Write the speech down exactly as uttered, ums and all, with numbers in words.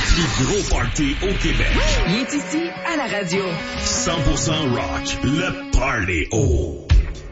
plus gros party au Québec. Il est ici, à la radio. cent pour cent rock, le Party O.